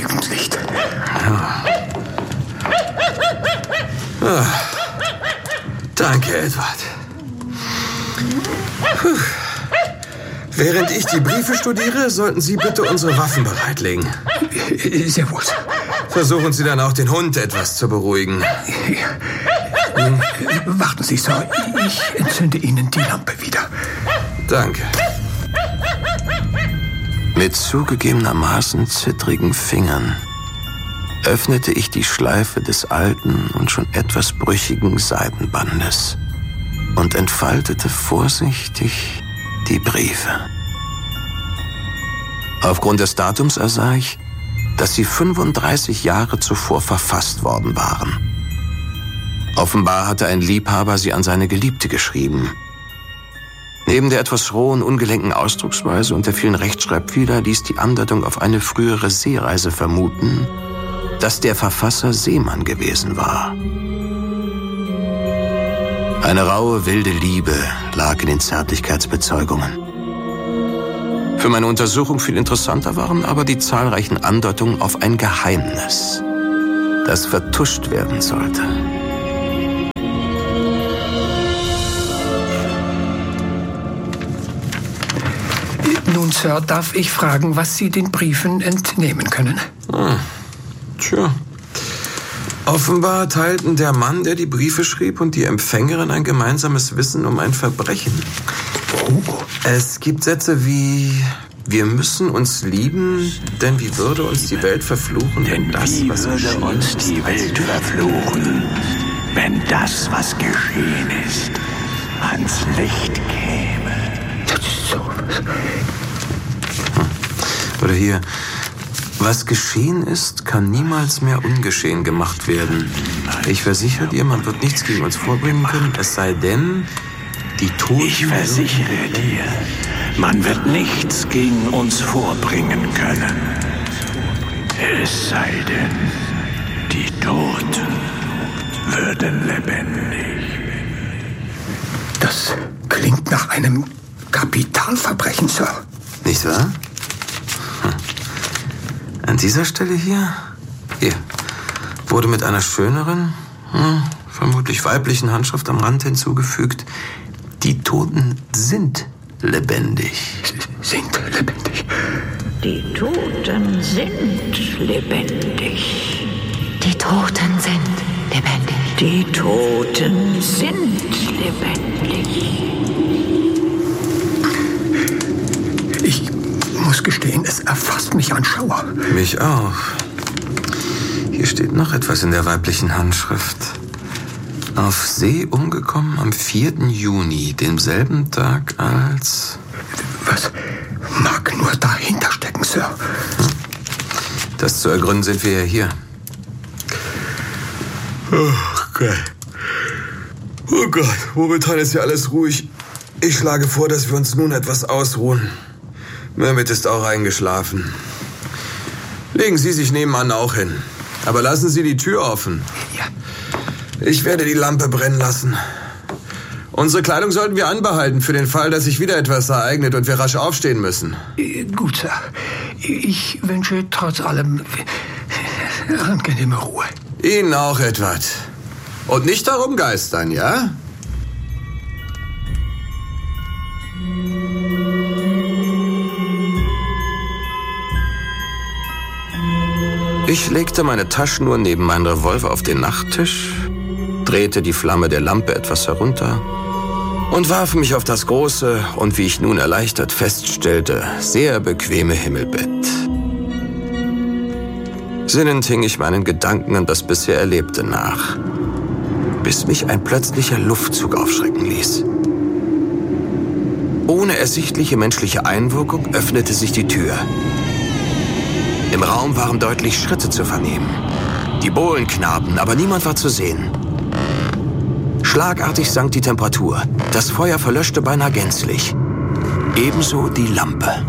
nirgends Licht. Ja. Ah. Danke, Edward. Puh. Während ich die Briefe studiere, sollten Sie bitte unsere Waffen bereitlegen. Sehr wohl. Versuchen Sie dann auch den Hund etwas zu beruhigen. Warten Sie, Sir. Ich entzünde Ihnen die Lampe wieder. Danke. Mit zugegebenermaßen zittrigen Fingern öffnete ich die Schleife des alten und schon etwas brüchigen Seidenbandes und entfaltete vorsichtig die Briefe. Aufgrund des Datums ersah ich, dass sie 35 Jahre zuvor verfasst worden waren. Offenbar hatte ein Liebhaber sie an seine Geliebte geschrieben. Neben der etwas rohen, ungelenken Ausdrucksweise und der vielen Rechtschreibfehler ließ die Andeutung auf eine frühere Seereise vermuten, dass der Verfasser Seemann gewesen war. Eine raue, wilde Liebe lag in den Zärtlichkeitsbezeugungen. Für meine Untersuchung viel interessanter waren aber die zahlreichen Andeutungen auf ein Geheimnis, das vertuscht werden sollte. Nun, Sir, darf ich fragen, was Sie den Briefen entnehmen können? Tja. Offenbar teilten der Mann, der die Briefe schrieb, und die Empfängerin ein gemeinsames Wissen um ein Verbrechen. Oh. Es gibt Sätze wie: Wir müssen uns lieben, denn wie würde uns die Welt verfluchen, Denn das, wie was würde geschehen uns ist, die Welt verfluchen, wenn das, was geschehen ist, ans Licht käme. Oder hier: Was geschehen ist, kann niemals mehr ungeschehen gemacht werden. Ich versichere dir, man wird nichts gegen uns vorbringen können, es sei denn, die Toten... Ich versichere dir, man wird nichts gegen uns vorbringen können. Es sei denn, die Toten würden lebendig. Das klingt nach einem Kapitalverbrechen, Sir. Nicht wahr? An dieser Stelle hier wurde mit einer schöneren, vermutlich weiblichen Handschrift am Rand hinzugefügt: Die Toten sind lebendig. Sind lebendig. Die Toten sind lebendig. Die Toten sind lebendig. Die Toten sind lebendig. Ich muss gestehen, es erfasst mich ein Schauer. Mich auch. Hier steht noch etwas in der weiblichen Handschrift. Auf See umgekommen am 4. Juni, demselben Tag als... Was mag nur dahinter stecken, Sir? Das zu ergründen sind wir ja hier. Oh Gott, momentan ist ja alles ruhig. Ich schlage vor, dass wir uns nun etwas ausruhen. Mehmet ist auch eingeschlafen. Legen Sie sich nebenan auch hin. Aber lassen Sie die Tür offen. Ja. Ich werde die Lampe brennen lassen. Unsere Kleidung sollten wir anbehalten, für den Fall, dass sich wieder etwas ereignet und wir rasch aufstehen müssen. Gut, Sir. Ich wünsche trotz allem angenehme Ruhe. Ihnen auch, Edward. Und nicht darum geistern, ja? Ich legte meine Taschenuhr neben meinen Revolver auf den Nachttisch, drehte die Flamme der Lampe etwas herunter und warf mich auf das große und, wie ich nun erleichtert feststellte, sehr bequeme Himmelbett. Sinnend hing ich meinen Gedanken an das bisher Erlebte nach, bis mich ein plötzlicher Luftzug aufschrecken ließ. Ohne ersichtliche menschliche Einwirkung öffnete sich die Tür. Im Raum waren deutlich Schritte zu vernehmen. Die Bohlen knarrten, aber niemand war zu sehen. Schlagartig sank die Temperatur. Das Feuer verlöschte beinahe gänzlich. Ebenso die Lampe.